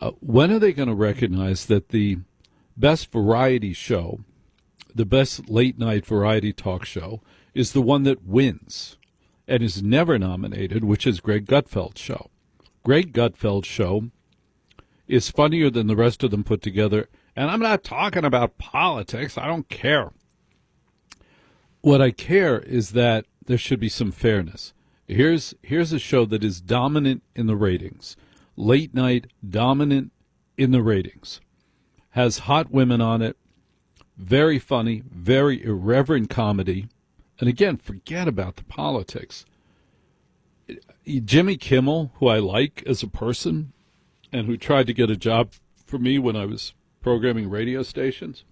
When are they going to recognize that the best variety show, the best late-night variety talk show, is the one that wins and is never nominated, which is Greg Gutfeld's show? Greg Gutfeld's show is funnier than the rest of them put together, and I'm not talking about politics. I don't care. What I care is that there should be some fairness. Here's a show that is dominant in the ratings. Late night, dominant in the ratings. Has hot women on it. Very funny, very irreverent comedy. And again, forget about the politics. Jimmy Kimmel, who I like as a person and who tried to get a job for me when I was programming radio stations.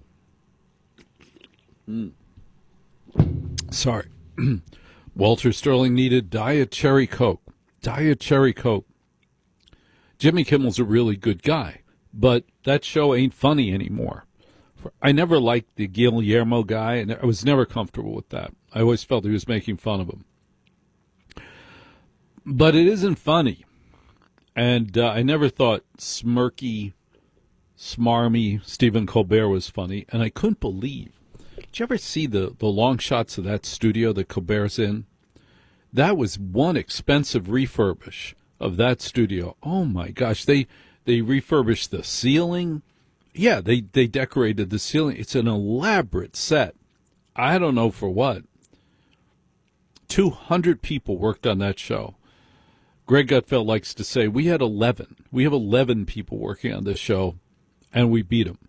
Sorry. Walter Sterling needed Diet Cherry Coke. Diet Cherry Coke. Jimmy Kimmel's a really good guy, but that show ain't funny anymore. I never liked the Guillermo guy, and I was never comfortable with that. I always felt he was making fun of him. But it isn't funny. And I never thought smirky, smarmy Stephen Colbert was funny, and I couldn't believe. Did you ever see the long shots of that studio that Colbert's in? That was one expensive refurbish of that studio. Oh, my gosh. They refurbished the ceiling. Yeah, they decorated the ceiling. It's an elaborate set. I don't know for what. 200 people worked on that show. Greg Gutfeld likes to say, we had 11. We have 11 people working on this show, and we beat them.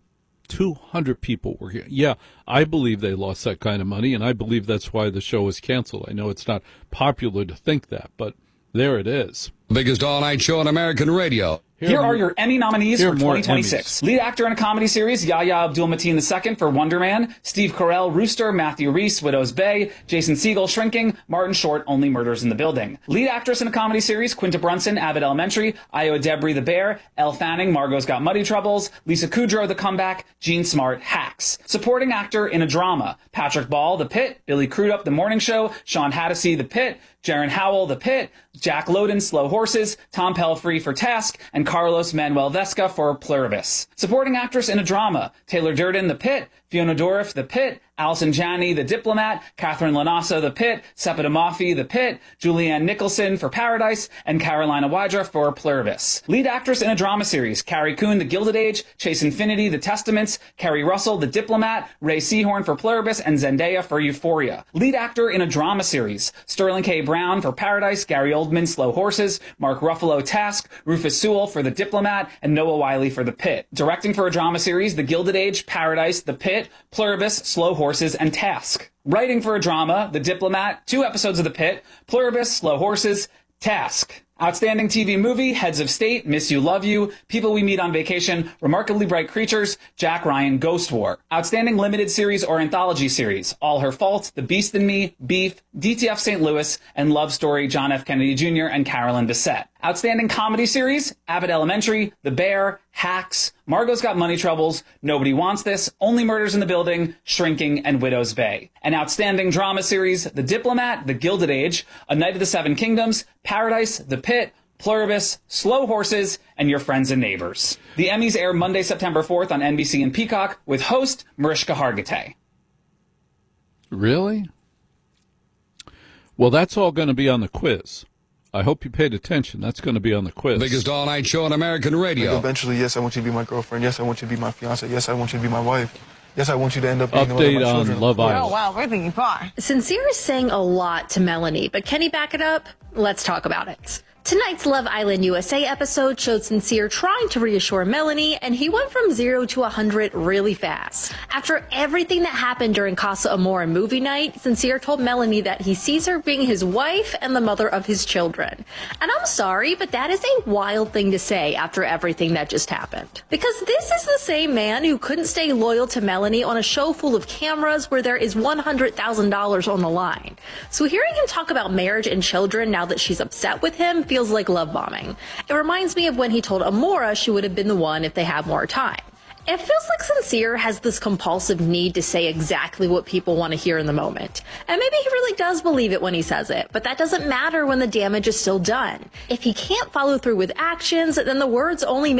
200 people working. Yeah, I believe they lost that kind of money, and I believe that's why the show was canceled. I know it's not popular to think that, but there it is. Biggest all-night show on American radio. Here are your Emmy nominees for 2026. Emmys. Lead actor in a comedy series, Yahya Abdul-Mateen II for Wonder Man, Steve Carell, Rooster, Matthew Rhys, Widow's Bay, Jason Segel, Shrinking, Martin Short, Only Murders in the Building. Lead actress in a comedy series, Quinta Brunson, Abbott Elementary, Io Debris, The Bear, Elle Fanning, Margot's Got Muddy Troubles, Lisa Kudrow, The Comeback, Jean Smart, Hacks. Supporting actor in a drama, Patrick Ball, The Pit, Billy Crudup, The Morning Show, Sean Hattasey, The Pit, Jaron Howell, The Pit, Jack Lowden, Slow Horses, Tom Pelfrey for Task, and Carlos Manuel Vesca for Pluribus. Supporting actress in a drama, Taylor Durden, The Pit, Fiona Dourif, The Pit, Allison Janney, The Diplomat, Catherine Lanasa, The Pit, Sepida Mafi, The Pit, Julianne Nicholson for Paradise, and Carolina Wydra for Pluribus. Lead actress in a drama series, Carrie Coon, The Gilded Age, Chase Infinity, The Testaments, Kerry Russell, The Diplomat, Ray Seahorn for Pluribus, and Zendaya for Euphoria. Lead actor in a drama series, Sterling K. Brown for Paradise, Gary Oldman, Slow Horses, Mark Ruffalo, Task, Rufus Sewell for The Diplomat, and Noah Wiley for The Pit. Directing for a drama series, The Gilded Age, Paradise, The Pit, Pluribus, Slow Horses, and Task. Writing for a drama, The Diplomat, 2 episodes of The Pit, Pluribus, Slow Horses, Task. Outstanding TV movie, Heads of State, Miss You, Love You, People We Meet on Vacation, Remarkably Bright Creatures, Jack Ryan, Ghost War. Outstanding limited series or anthology series, All Her Fault, The Beast in Me, Beef, DTF St. Louis, and Love Story, John F. Kennedy Jr. and Carolyn Bessette. Outstanding comedy series, Abbott Elementary, The Bear, Hacks, Margot's Got Money Troubles, Nobody Wants This, Only Murders in the Building, Shrinking, and Widow's Bay. An outstanding drama series, The Diplomat, The Gilded Age, A Night of the Seven Kingdoms, Paradise, The Pit, Pluribus, Slow Horses, and Your Friends and Neighbors. The Emmys air Monday, September 4th on NBC and Peacock with host Mariska Hargitay. Really? Well, that's all going to be on the quiz. I hope you paid attention. That's going to be on the quiz. Biggest all-night show on American radio. Like eventually, yes, I want you to be my girlfriend. Yes, I want you to be my fiance. Yes, I want you to be my wife. Yes, I want you to end up being the mother of my children. Update on Love Island. Oh, wow, we're thinking far. Sincere is saying a lot to Melanie, but can he back it up? Let's talk about it. Tonight's Love Island USA episode showed Sincere trying to reassure Melanie, and he went from 0 to 100 really fast. After everything that happened during Casa Amor movie night, Sincere told Melanie that he sees her being his wife and the mother of his children. And I'm sorry, but that is a wild thing to say after everything that just happened. Because this is the same man who couldn't stay loyal to Melanie on a show full of cameras where there is $100,000 on the line. So hearing him talk about marriage and children now that she's upset with him feels like love bombing. It reminds me of when he told Amora she would have been the one if they had more time. It feels like Sincere has this compulsive need to say exactly what people want to hear in the moment. And maybe he really does believe it when he says it, but that doesn't matter when the damage is still done. If he can't follow through with actions, then the words only